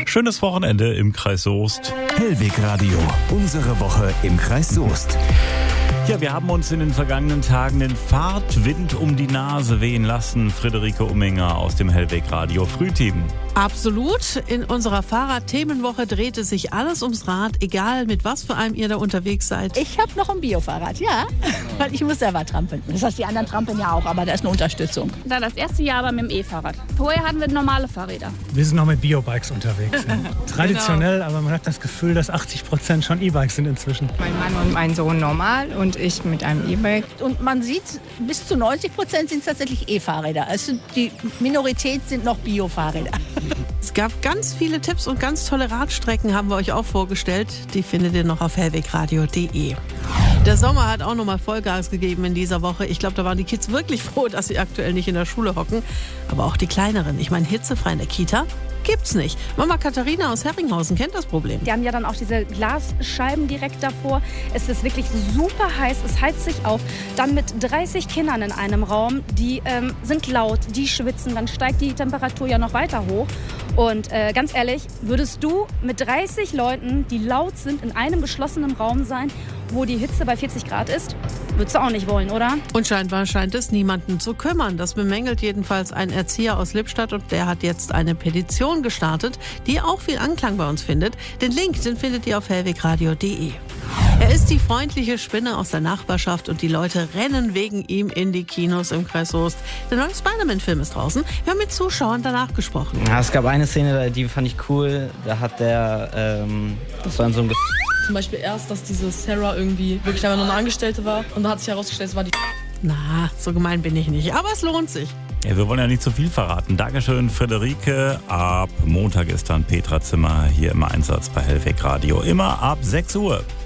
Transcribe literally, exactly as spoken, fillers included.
Schönes Wochenende im Kreis Soest. Hellweg Radio, unsere Woche im Kreis Soest. Ja, wir haben uns in den vergangenen Tagen den Fahrtwind um die Nase wehen lassen. Friederike Umminger aus dem Hellweg Radio Frühteam. Absolut. In unserer Fahrrad-Themenwoche dreht es sich alles ums Rad, egal mit was für einem ihr da unterwegs seid. Ich habe noch ein Biofahrrad, ja, weil ich muss selber trampeln. Das heißt, die anderen trampeln ja auch, aber da ist eine Unterstützung. Da das erste Jahr aber mit dem E-Fahrrad. Vorher hatten wir normale Fahrräder. Wir sind noch mit Biobikes unterwegs. Ja. Traditionell, aber man hat das Gefühl, dass achtzig Prozent schon E-Bikes sind inzwischen. Mein Mann und mein Sohn normal und ich mit einem E-Bike. Und man sieht, bis zu neunzig Prozent sind es tatsächlich E-Fahrräder. Also die Minorität sind noch Biofahrräder. Es gab ganz viele Tipps und ganz tolle Radstrecken, haben wir euch auch vorgestellt. Die findet ihr noch auf hellwegradio punkt de. Der Sommer hat auch nochmal Vollgas gegeben in dieser Woche. Ich glaube, da waren die Kids wirklich froh, dass sie aktuell nicht in der Schule hocken. Aber auch die Kleineren. Ich meine, hitzefrei in der Kita gibt's nicht. Mama Katharina aus Herringhausen kennt das Problem. Die haben ja dann auch diese Glasscheiben direkt davor. Es ist wirklich super heiß, es heizt sich auf. Dann mit dreißig Kindern in einem Raum, die ähm, sind laut, die schwitzen, dann steigt die Temperatur ja noch weiter hoch. Und äh, ganz ehrlich, würdest du mit dreißig Leuten, die laut sind, in einem geschlossenen Raum sein, wo die Hitze bei vierzig Grad ist? Würdest du auch nicht wollen, oder? Und scheinbar scheint es niemanden zu kümmern. Das bemängelt jedenfalls ein Erzieher aus Lippstadt und der hat jetzt eine Petition gestartet, die auch viel Anklang bei uns findet. Den Link, den findet ihr auf hellwegradio punkt de. Er ist die freundliche Spinne aus der Nachbarschaft und die Leute rennen wegen ihm in die Kinos im Kreis Soest. Der neue Spider-Man-Film ist draußen. Wir haben mit Zuschauern danach gesprochen. Ja, es gab eine Szene, die fand ich cool. Da hat der, ähm, das war in so einem... Zum Beispiel erst, dass diese Sarah irgendwie wirklich einfach nur eine Angestellte war. Und da hat sich herausgestellt, es war die... Na, so gemein bin ich nicht. Aber es lohnt sich. Ja, wir wollen ja nicht zu viel verraten. Dankeschön, Friederike. Ab Montag ist dann Petra Zimmer hier im Einsatz bei Hellweg Radio. Immer ab sechs Uhr.